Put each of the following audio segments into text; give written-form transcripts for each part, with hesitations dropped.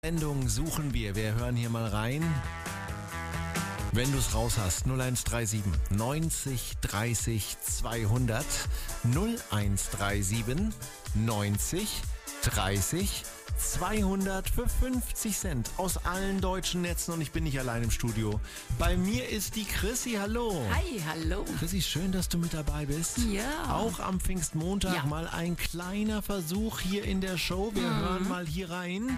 Sendung suchen wir. Wir hören hier mal rein. Wenn du es raus hast, 0137 90 30 200. 0137 90 30 200 für 50 Cent aus allen deutschen Netzen und ich bin nicht allein im Studio. Bei mir ist die Chrissy. Hallo. Hi, hallo. Chrissy, schön, dass du mit dabei bist. Ja. Auch am Pfingstmontag mal ein kleiner Versuch hier in der Show. Wir hören mal hier rein.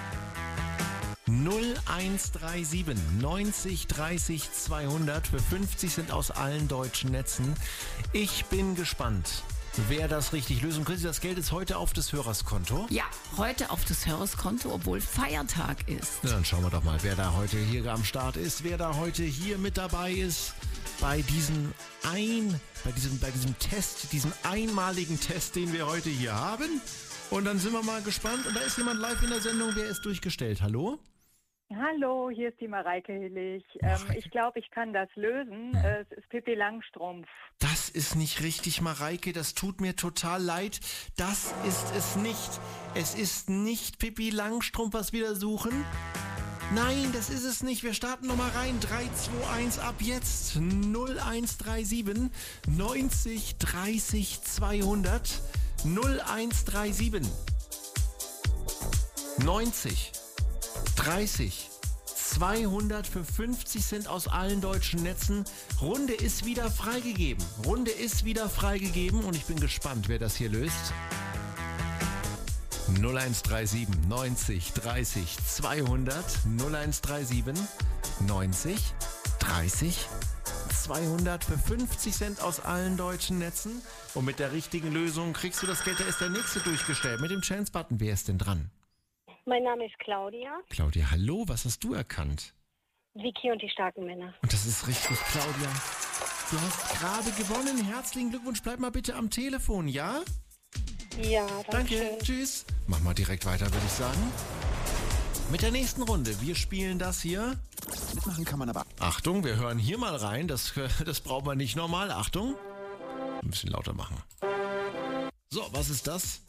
0137 90 30 200 für 50 Cent aus allen deutschen Netzen. Ich bin gespannt, wer das richtig löst. Und Chrissy, das Geld ist heute auf des Hörers Konto. Ja, heute auf des Hörers Konto, obwohl Feiertag ist. Na, dann schauen wir doch mal, wer da heute hier am Start ist, wer da heute hier mit dabei ist bei diesem Test, diesem einmaligen Test, den wir heute hier haben. Und dann sind wir mal gespannt. Und da ist jemand live in der Sendung, wer ist durchgestellt. Hallo? Hallo, hier ist die Mareike Hillig. Ich glaube, ich kann das lösen. Es ist Pippi Langstrumpf. Das ist nicht richtig, Mareike. Das tut mir total leid. Das ist es nicht. Es ist nicht Pippi Langstrumpf, was wir da suchen. Nein, das ist es nicht. Wir starten nochmal rein. 3, 2, 1, ab jetzt. 0137 90 30 200. 0137 90 30 200 für 50 Cent aus allen deutschen Netzen. Runde ist wieder freigegeben. Und ich bin gespannt, wer das hier löst. 0137 90 30 200. 0137 90 30 200 für 50 Cent aus allen deutschen Netzen. Und mit der richtigen Lösung kriegst du das Geld. Da ist der nächste durchgestellt. Mit dem Chance-Button, wer ist denn dran? Mein Name ist Claudia. Claudia, hallo, was hast du erkannt? Vicky und die starken Männer. Und das ist richtig, Claudia. Du hast gerade gewonnen. Herzlichen Glückwunsch. Bleib mal bitte am Telefon, ja? Ja, danke. Tschüss. Mach mal direkt weiter, würde ich sagen. Mit der nächsten Runde. Wir spielen das hier. Mitmachen kann man aber. Achtung, wir hören hier mal rein. Das braucht man nicht normal. Achtung. Ein bisschen lauter machen. So, was ist das?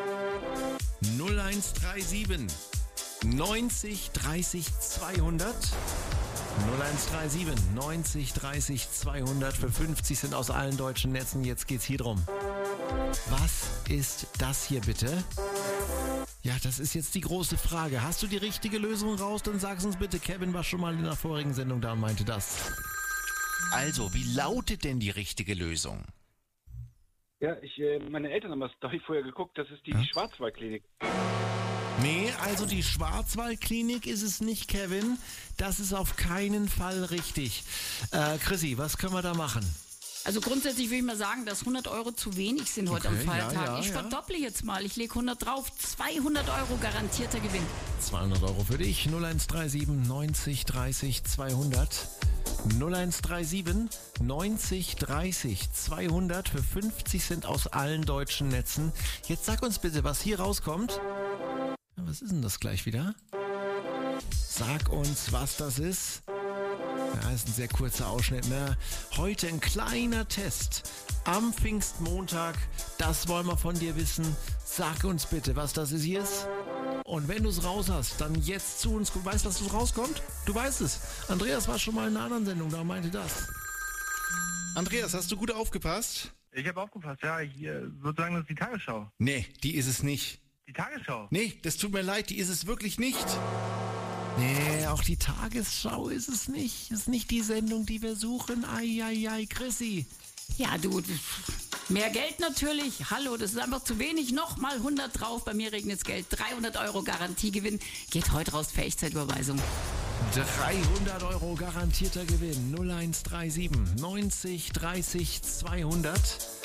0137 90 30 200. 0137 90 30 200 für 50 sind aus allen deutschen Netzen. Jetzt geht's hier drum. Was ist das hier bitte? Ja, das ist jetzt die große Frage. Hast du die richtige Lösung raus? Dann sag's uns bitte. Kevin war schon mal in der vorigen Sendung da und meinte das. Also, wie lautet denn die richtige Lösung? Ja, meine Eltern haben das vorher geguckt. Das ist die Schwarzwaldklinik. Nee, also die Schwarzwaldklinik ist es nicht, Kevin. Das ist auf keinen Fall richtig. Chrissy, was können wir da machen? Also grundsätzlich würde ich mal sagen, dass 100 Euro zu wenig sind heute am Feiertag. Ich verdopple jetzt mal. Ich lege 100 drauf. 200 Euro garantierter Gewinn. 200 Euro für dich. 0137 90 30 200. 0137 90 30 200 für 50 Cent aus allen deutschen Netzen. Jetzt sag uns bitte, was hier rauskommt. Was ist denn das gleich wieder? Sag uns, was das ist. Ja, ist ein sehr kurzer Ausschnitt, ne? Heute ein kleiner Test am Pfingstmontag. Das wollen wir von dir wissen. Sag uns bitte, was das ist hier ist. Und wenn du es raus hast, dann jetzt zu uns. Du weißt, dass es rauskommt? Du weißt es. Andreas war schon mal in einer anderen Sendung, da meinte das. Andreas, hast du gut aufgepasst? Ich habe aufgepasst, ja. Hier sozusagen, das ist die Tagesschau. Nee, die ist es nicht. Die Tagesschau? Nee, das tut mir leid, die ist es wirklich nicht. Nee, auch die Tagesschau ist es nicht. Ist nicht die Sendung, die wir suchen. Ai, Chrissy. Ja, du, mehr Geld natürlich. Hallo, das ist einfach zu wenig. Nochmal 100 drauf. Bei mir regnet's Geld. 300 Euro Garantiegewinn. Geht heute raus für Echtzeitüberweisung. 300 Euro garantierter Gewinn. 0137 90 30 200.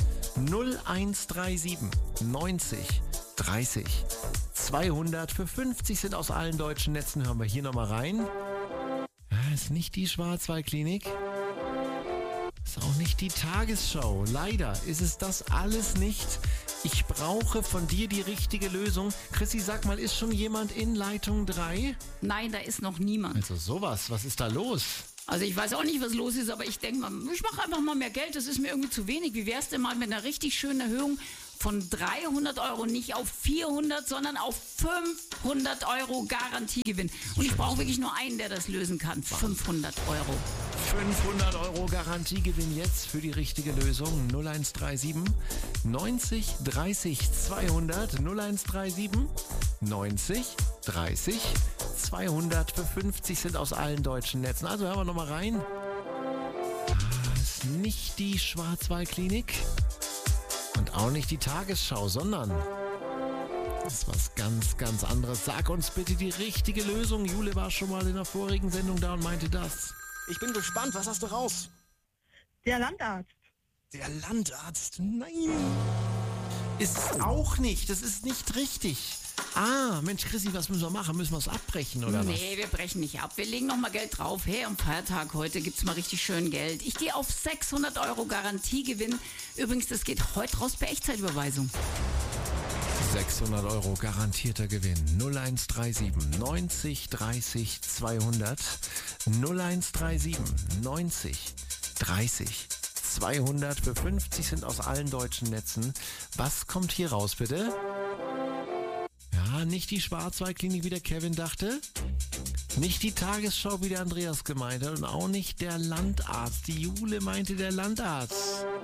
0137 90 30 200 für 50 sind aus allen deutschen Netzen. Hören wir hier nochmal rein. Ja, ist nicht die Schwarzwaldklinik. Ist auch nicht die Tagesschau. Leider ist es das alles nicht. Ich brauche von dir die richtige Lösung. Chrissy, sag mal, ist schon jemand in Leitung 3? Nein, da ist noch niemand. Also sowas, was ist da los? Also ich weiß auch nicht, was los ist, aber ich denke mal, ich mache einfach mal mehr Geld. Das ist mir irgendwie zu wenig. Wie wär's denn mal mit einer richtig schönen Erhöhung von 300 Euro nicht auf 400, sondern auf 500 Euro Garantiegewinn. Und ich brauche wirklich nur einen, der das lösen kann. 500 Euro. 500 Euro Garantiegewinn jetzt für die richtige Lösung. 0137 90 30 200. 0137 90 30 200 für 50 sind aus allen deutschen Netzen. Also hören wir nochmal rein. Ist nicht die Schwarzwaldklinik und auch nicht die Tagesschau, sondern das ist was ganz, ganz anderes. Sag uns bitte die richtige Lösung. Jule war schon mal in der vorigen Sendung da und meinte das. Ich bin gespannt, was hast du raus? Der Landarzt. Der Landarzt? Nein. Ist es auch nicht. Das ist nicht richtig. Ah, Mensch, Chrissy, was müssen wir machen? Müssen wir es abbrechen oder was? Nee, wir brechen nicht ab. Wir legen noch mal Geld drauf. Hey, am Feiertag heute gibt's mal richtig schön Geld. Ich gehe auf 600 Euro Garantiegewinn. Übrigens, das geht heute raus per Echtzeitüberweisung. 600 Euro garantierter Gewinn. 0137 90 30 200. 0137 90 30 200 für 50 sind aus allen deutschen Netzen. Was kommt hier raus, bitte? Ja, nicht die Schwarzwaldklinik, wie der Kevin dachte. Nicht die Tagesschau, wie der Andreas gemeint hat. Und auch nicht der Landarzt. Die Jule meinte der Landarzt.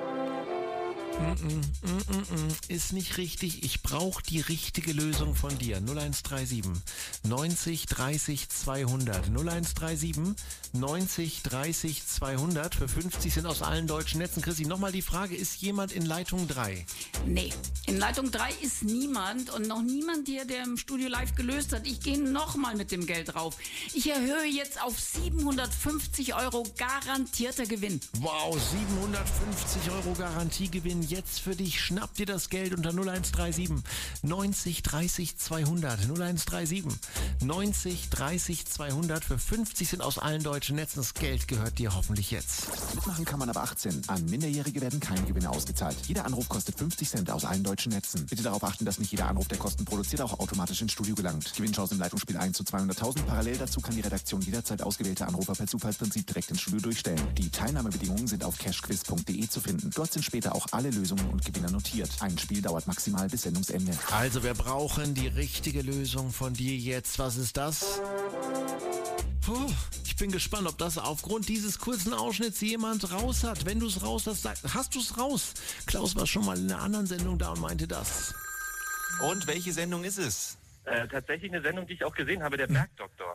Ist nicht richtig. Ich brauche die richtige Lösung von dir. 0137 90 30 200. 0137 90 30 200. Für 50 sind aus allen deutschen Netzen. Chrissy, nochmal die Frage, ist jemand in Leitung 3? Nee, in Leitung 3 ist niemand und noch niemand hier, der im Studio live gelöst hat. Ich gehe nochmal mit dem Geld drauf. Ich erhöhe jetzt auf 750 Euro garantierter Gewinn. Wow, 750 Euro Garantiegewinn. Jetzt für dich. Schnapp dir das Geld unter 0137 90 30 200. 0137 90 30 200. Für 50 sind aus allen deutschen Netzen. Das Geld gehört dir hoffentlich jetzt. Mitmachen kann man ab 18. An Minderjährige werden keine Gewinne ausgezahlt. Jeder Anruf kostet 50 Cent aus allen deutschen Netzen. Bitte darauf achten, dass nicht jeder Anruf, der Kosten produziert, auch automatisch ins Studio gelangt. Gewinnchancen im Leitungsspiel 1 zu 200.000. Parallel dazu kann die Redaktion jederzeit ausgewählte Anrufer per Zufallsprinzip direkt ins Studio durchstellen. Die Teilnahmebedingungen sind auf cashquiz.de zu finden. Dort sind später auch alle Lösungen und Gewinner notiert. Ein Spiel dauert maximal bis Sendungsende. Also wir brauchen die richtige Lösung von dir jetzt. Was ist das? Puh, ich bin gespannt, ob das aufgrund dieses kurzen Ausschnitts jemand raus hat. Wenn du es raus hast, hast du es raus. Klaus war schon mal in einer anderen Sendung da und meinte das. Und welche Sendung ist es? Tatsächlich eine Sendung, die ich auch gesehen habe, der Bergdoktor.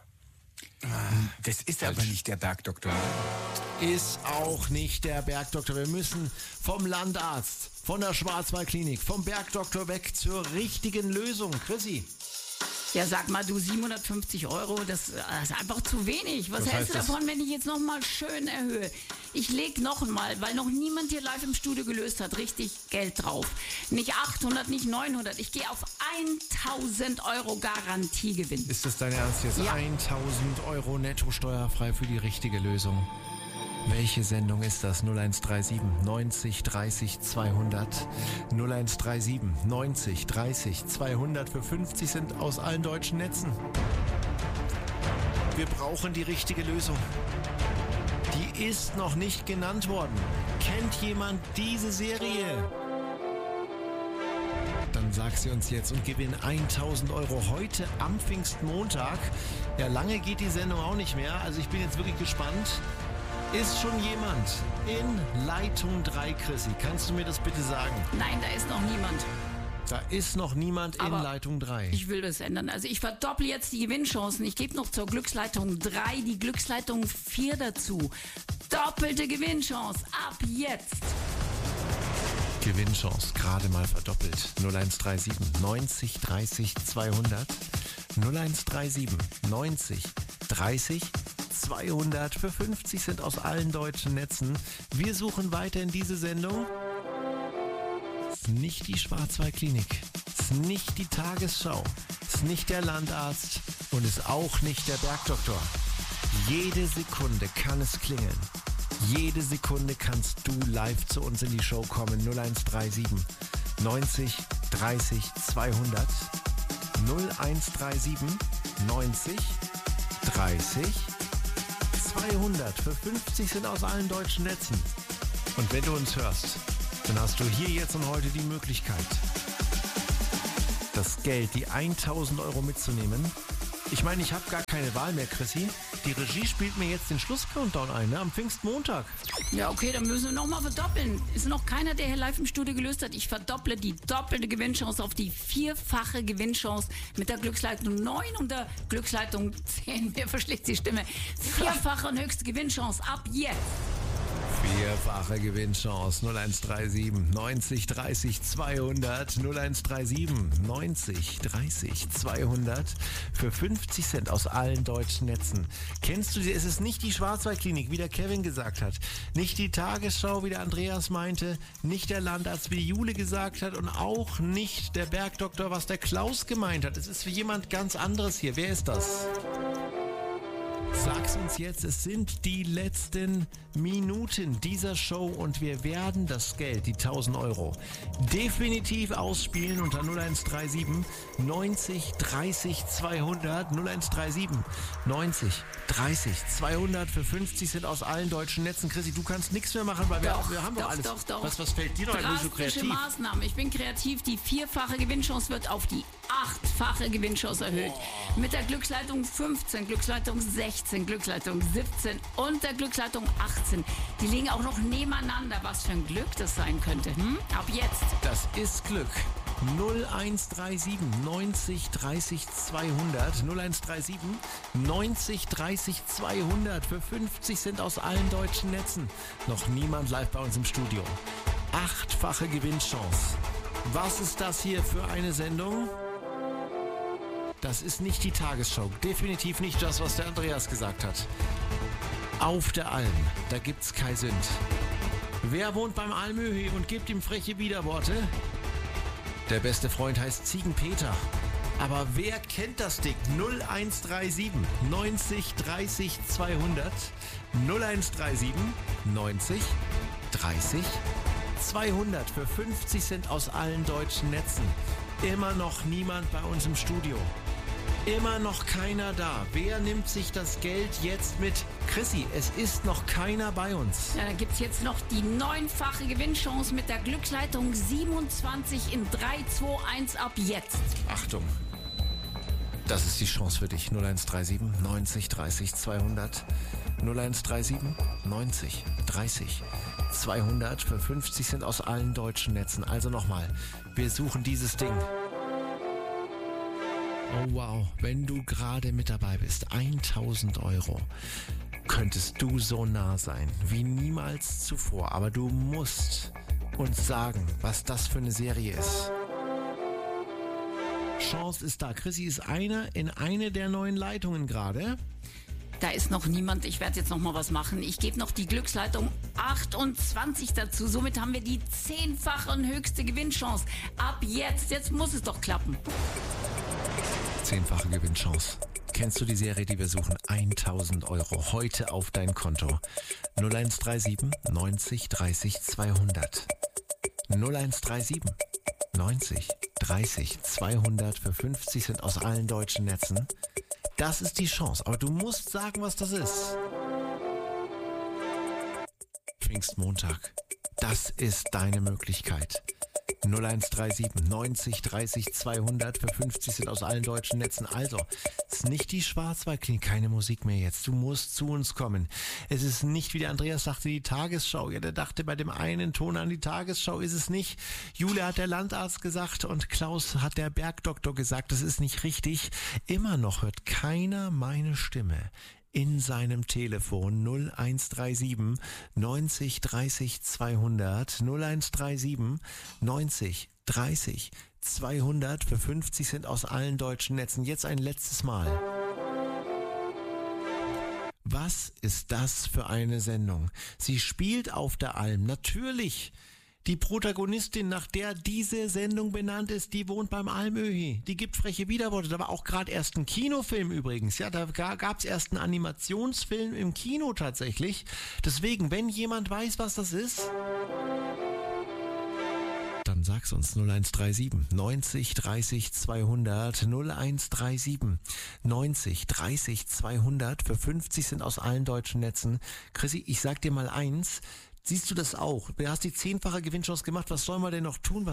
Das ist aber nicht der Bergdoktor. Ist auch nicht der Bergdoktor. Wir müssen vom Landarzt, von der Schwarzwaldklinik, vom Bergdoktor weg zur richtigen Lösung. Chrissy. Ja, sag mal, du, 750 Euro, das ist einfach zu wenig. Was hältst du davon, wenn ich jetzt nochmal schön erhöhe? Ich leg nochmal, weil noch niemand hier live im Studio gelöst hat, richtig Geld drauf. Nicht 800, nicht 900. Ich gehe auf 1000 Euro Garantiegewinn. Ist das dein Ernst jetzt? Ja. 1000 Euro netto steuerfrei für die richtige Lösung. Welche Sendung ist das? 0137 90 30 200. 0137 90 30 200 für 50 sind aus allen deutschen Netzen. Wir brauchen die richtige Lösung. Die ist noch nicht genannt worden. Kennt jemand diese Serie? Dann sag sie uns jetzt und gewinn 1000 Euro heute am Pfingstmontag. Ja, lange geht die Sendung auch nicht mehr. Also ich bin jetzt wirklich gespannt. Ist schon jemand in Leitung 3, Chrissy? Kannst du mir das bitte sagen? Nein, da ist noch niemand. Da ist noch niemand in Aber Leitung 3. Ich will das ändern. Also ich verdopple jetzt die Gewinnchancen. Ich gebe noch zur Glücksleitung 3 die Glücksleitung 4 dazu. Doppelte Gewinnchance ab jetzt. Gewinnchance gerade mal verdoppelt. 0137 90 30 200. 0137 90 30 200 für 50 sind aus allen deutschen Netzen. Wir suchen weiter in diese Sendung. Ist nicht die Schwarzwaldklinik, ist nicht die Tagesschau, ist nicht der Landarzt und ist auch nicht der Bergdoktor. Jede Sekunde kann es klingeln. Jede Sekunde kannst du live zu uns in die Show kommen. 0137 90 30 200. 0137 90 30 200 für 50 sind aus allen deutschen Netzen. Und wenn du uns hörst, dann hast du hier jetzt und heute die Möglichkeit, das Geld, die 1000 Euro mitzunehmen. Ich meine, ich habe gar keine Wahl mehr, Chrissy. Die Regie spielt mir jetzt den Schluss-Countdown ein, ne? Am Pfingstmontag. Ja, okay, dann müssen wir nochmal verdoppeln. Ist noch keiner, der hier live im Studio gelöst hat. Ich verdopple die doppelte Gewinnchance auf die 4-fache Gewinnchance mit der Glücksleitung 9 und der Glücksleitung 10. Mir verschlägt die Stimme. 4-fache und höchste Gewinnchance ab jetzt. 4-fache Gewinnchance 0137 90 30 200 0137 90 30 200 für 50 Cent aus allen deutschen Netzen. Kennst du sie? Es ist nicht die Schwarzwaldklinik, wie der Kevin gesagt hat. Nicht die Tagesschau, wie der Andreas meinte. Nicht der Landarzt, wie die Jule gesagt hat. Und auch nicht der Bergdoktor, was der Klaus gemeint hat. Es ist für jemand ganz anderes hier. Wer ist das? Sag's uns jetzt, es sind die letzten Minuten dieser Show und wir werden das Geld, die 1000 Euro, definitiv ausspielen unter 0137 90 30 200 0137 90 30 200 für 50 Cent aus allen deutschen Netzen. Chrissy, du kannst nichts mehr machen, weil wir haben doch alles. Doch. Was fällt dir noch ein, so kreativ? Maßnahmen. Ich bin kreativ. Die 4-fache Gewinnchance wird auf die 8-fache Gewinnchance erhöht. Mit der Glücksleitung 15, Glücksleitung 16, Glücksleitung 17 und der Glücksleitung 18. Die liegen auch noch nebeneinander. Was für ein Glück das sein könnte. Ab jetzt. Das ist Glück. 0137 90 30 200 0137 90 30 200 für 50 Cent aus allen deutschen Netzen. Noch niemand live bei uns im Studio. 8-fache Gewinnchance. Was ist das hier für eine Sendung? Das ist nicht die Tagesschau. Definitiv nicht das, was der Andreas gesagt hat. Auf der Alm, da gibt's Kai Sünd. Wer wohnt beim Almöhi und gibt ihm freche Widerworte? Der beste Freund heißt Ziegenpeter. Aber wer kennt das Ding? 0137 90 30 200 0137 90 30 200 für 50 Cent aus allen deutschen Netzen. Immer noch niemand bei uns im Studio. Immer noch keiner da. Wer nimmt sich das Geld jetzt mit? Chrissy, es ist noch keiner bei uns. Ja, da gibt es jetzt noch die 9-fache Gewinnchance mit der Glücksleitung 27 in 3, 2, 1 ab jetzt. Achtung, das ist die Chance für dich. 0137 90 30 200 0137 90 30 200 für 50 Cent aus allen deutschen Netzen. Also nochmal, wir suchen dieses Ding. Oh wow, wenn du gerade mit dabei bist, 1000 Euro, könntest du so nah sein wie niemals zuvor. Aber du musst uns sagen, was das für eine Serie ist. Chance ist da. Chrissy ist in eine der neuen Leitungen gerade. Da ist noch niemand. Ich werde jetzt noch mal was machen. Ich gebe noch die Glücksleitung 28 dazu. Somit haben wir die 10-fache und höchste Gewinnchance. Ab jetzt. Jetzt muss es doch klappen. 10-fache Gewinnchance. Kennst du die Serie, die wir suchen? 1000 Euro heute auf dein Konto. 0137 90 30 200. 0137 90 30 200 für 50 Cent aus allen deutschen Netzen. Das ist die Chance, aber du musst sagen, was das ist. Pfingstmontag, das ist deine Möglichkeit. 0137 90 30 200 für 50 Cent aus allen deutschen Netzen. Also, es ist nicht die Schwarzwaldklinik, keine Musik mehr jetzt. Du musst zu uns kommen. Es ist nicht, wie der Andreas sagte, die Tagesschau. Ja, der dachte bei dem einen Ton an die Tagesschau, ist es nicht. Jule hat der Landarzt gesagt und Klaus hat der Bergdoktor gesagt, das ist nicht richtig. Immer noch hört keiner meine Stimme in seinem Telefon 0137 90 30 200 0137 90 30 200 für 50 Cent aus allen deutschen Netzen. Jetzt ein letztes Mal. Was ist das für eine Sendung? Sie spielt auf der Alm. Natürlich. Die Protagonistin, nach der diese Sendung benannt ist, die wohnt beim Almöhi. Die gibt freche Widerworte. Da war auch gerade erst ein Kinofilm übrigens. Ja, da gab es erst einen Animationsfilm im Kino tatsächlich. Deswegen, wenn jemand weiß, was das ist, dann sag's uns. 0137 90 30 200 0137 90 30 200 für 50 Cent aus allen deutschen Netzen. Chrissy, ich sag dir mal eins. Siehst du das auch? Du hast die 10-fache Gewinnchance gemacht. Was soll man denn noch tun?